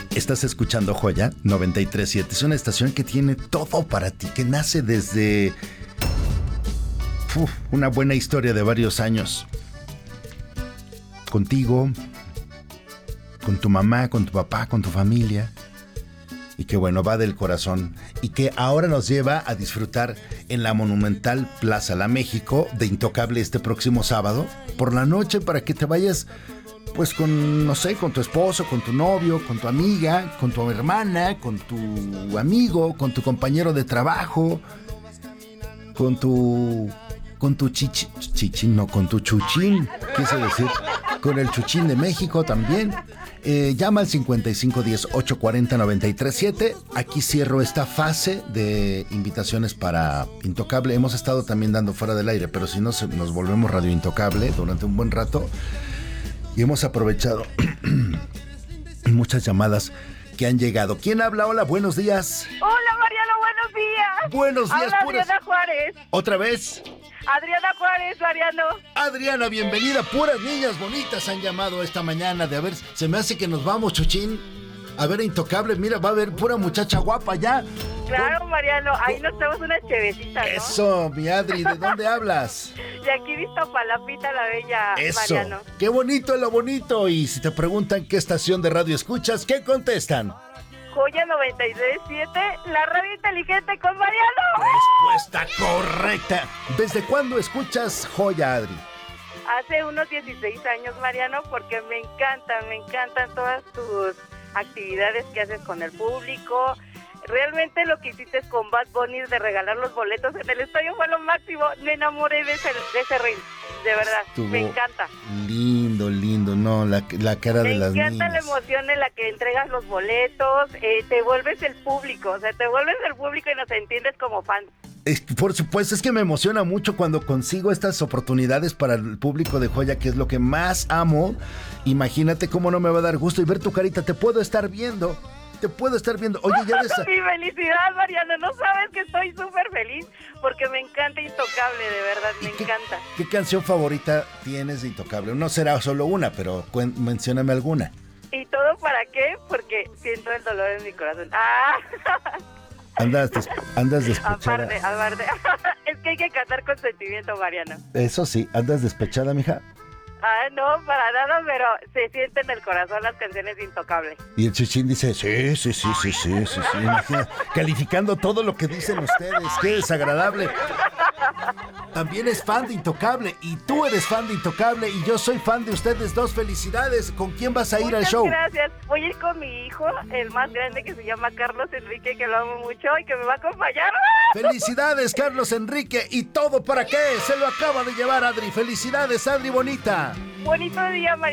Estás escuchando Joya 93.7. Es una estación que tiene todo para ti, que nace desde una buena historia de varios años. Contigo, con tu mamá, con tu papá, con tu familia. Y que bueno, va del corazón. Y que ahora nos lleva a disfrutar en la monumental Plaza La México de Intocable este próximo sábado por la noche, para que te vayas pues con, no sé, con tu esposo, con tu novio, con tu amiga, con tu hermana, con tu amigo, con tu compañero de trabajo, con tu chichín, no, con tu chuchín, quise decir, con el chuchín de México también. Llama al 5510-840-937. Aquí cierro esta fase de invitaciones para Intocable. Hemos estado también dando fuera del aire, pero si no, nos volvemos Radio Intocable durante un buen rato. Y hemos aprovechado muchas llamadas que han llegado. ¿Quién habla? Hola, buenos días. Hola, Mariano, buenos días. Buenos días, habla Adriana Juárez. ¿Otra vez? Adriana Juárez, Mariano. Adriana, bienvenida. Puras niñas bonitas han llamado esta mañana. De a ver, se me hace que nos vamos, Chuchín. A ver, Intocable, mira, va a haber pura muchacha guapa ya. Claro, Mariano, ahí nos tenemos una chevecita, ¿no? Eso, mi Adri, ¿de dónde hablas? De aquí visto Palapita, la bella. Eso, Mariano. Qué bonito es lo bonito. Y si te preguntan qué estación de radio escuchas, ¿qué contestan? Joya 93.7, la radio inteligente con Mariano. Respuesta correcta. ¿Desde cuándo escuchas Joya, Adri? Hace unos 16 años, Mariano, porque me encantan todas tus actividades que haces con el público. Realmente lo que hiciste con Bad Bunny de regalar los boletos en el estadio fue lo máximo. Me enamoré de ese ring, de verdad. Me encanta. Lindo, no, la cara de las niñas. Me encanta la emoción en la que entregas los boletos, te vuelves el público, o sea, te vuelves el público y nos entiendes como fans. Por supuesto, es que me emociona mucho cuando consigo estas oportunidades para el público de Joya, que es lo que más amo. Imagínate cómo no me va a dar gusto y ver tu carita. Te puedo estar viendo. Oye, ya Mi felicidad, Mariano, no sabes que estoy súper feliz porque me encanta Intocable, de verdad, me encanta. ¿Qué canción favorita tienes de Intocable? No será solo una, pero mencióname alguna. ¿Y todo para qué? Porque siento el dolor en mi corazón. Andas despechada. Aparte. Es que hay que cantar con sentimiento, Mariano. Eso sí, ¿andas despechada, mija? No, para nada, pero se siente en el corazón las canciones de Intocable. Y el Chuchín dice, sí. Imagina, calificando todo lo que dicen ustedes. Qué desagradable. También es fan de Intocable. Y tú eres fan de Intocable. Y yo soy fan de ustedes dos. Felicidades. ¿Con quién vas a ir al show? Gracias. Voy a ir con mi hijo, el más grande, que se llama Carlos Enrique, que lo amo mucho y que me va a acompañar. Felicidades, Carlos Enrique. ¿Y todo para qué? Se lo acaba de llevar Adri. Felicidades, Adri bonita. Bonito día, María.